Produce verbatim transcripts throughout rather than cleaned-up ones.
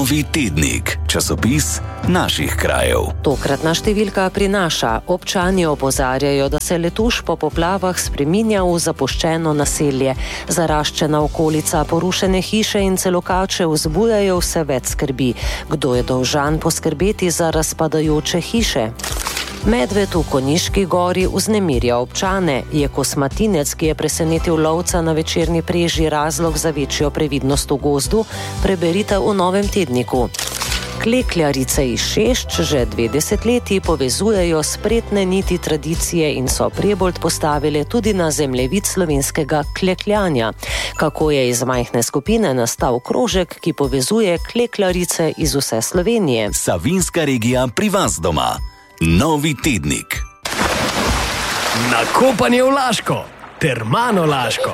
Novi tednik, časopis naših krajev. Tokratna številka prinaša: občani opozarjajo, da se Letuš po poplavah spreminja v zapuščeno naselje. Zaraščena okolica, porušene hiše in celo kače vzbujajo vse več skrbi. Kdo je dolžan poskrbeti za razpadajoče hiše? Medved v Konjiški gori vznemirja občane. Je kosmatinec, ki je presenetil lovca na večerni preži, razlog za večjo previdnost v gozdu? Preberite v Novem tedniku. Klekljarice iz Šešč že dve desetletji povezujejo spretne niti tradicije in so Prebold postavile tudi na zemljevid slovenskega klekljanja. Kako je iz majhne skupine nastal krožek, ki povezuje klekljarice iz vse Slovenije? Savinjska regija pri vas doma. Novi tednik. Nakopanje v Laško, Termano Laško.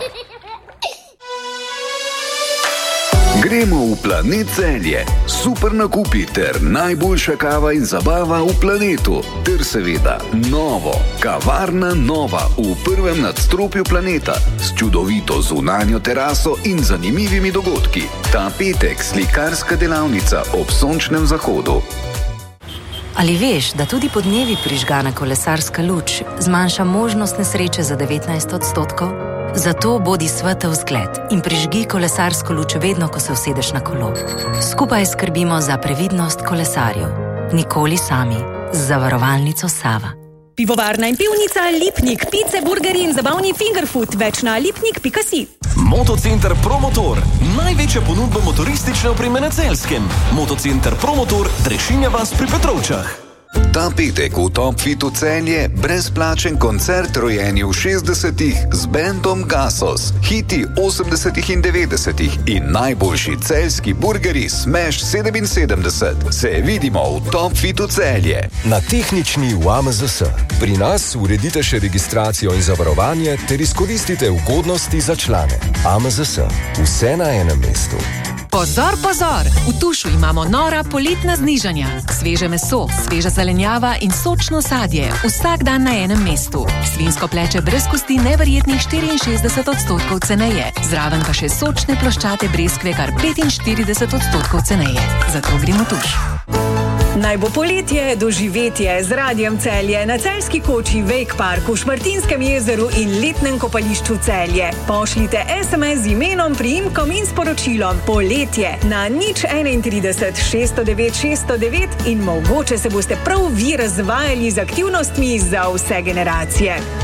Gremo v Planet Celje. Super nakupi ter najboljša kava in zabava v planetu. Ter seveda novo, kavarna Nova v prvem nadstropju Planeta s čudovito zunanjo teraso in zanimivimi dogodki. Ta petek slikarska delavnica ob sončnem zahodu. Ali veš, da tudi podnevi prižgana kolesarska luč zmanjša možnost nesreče za devetnajst odstotkov? Zato bodi svetel zgled in prižgi kolesarsko luč vedno, ko se usedeš na kolo. Skupaj skrbimo za previdnost kolesarjev. Nikoli sami. Z zavarovalnico Sava. Pivovarna in pivnica Lipnik, pice, burgeri in zabavni fingerfood. Več na lipnik pika si. Motocenter Promotor. Največja ponudba motoristične opreme na Celjskem. Motocenter Promotor, Drešinja vas pri Petrovčah. Ta petek v Top Fitu Celje brezplačen koncert rojeni v šestdesetih z bandom Gasos, hiti osemdesetih in devetdesetih in najboljši celjski burgeri Smash sedeminsedemdeset. Se vidimo v Top Fitu Celje. Na tehnični v A M Z S. Pri nas uredite še registracijo in zavarovanje ter izkoristite ugodnosti za člane. A M Z S. Vse na enem mestu. Pozor, pozor! V Tušu imamo nora poletna znižanja. Sveže meso, sveža zelenjava in sočno sadje. Vsak dan na enem mestu. Svinjsko pleče brez kosti neverjetnih štiriinšestdeset odstotkov ceneje. Zraven pa še sočne ploščate breskve kar petinštirideset odstotkov ceneje. Zato gremo Tuš. Naj bo poletje doživetje z Radiem Celje na Celjski koči Wake Park v Šmartinskem jezeru in letnem kopališču Celje. Pošljite es em es z imenom, priimkom in sporočilom poletje na nič enaintrideset šeststo devet šeststo devet in mogoče se boste prav vi razvajali z aktivnostmi za vse generacije.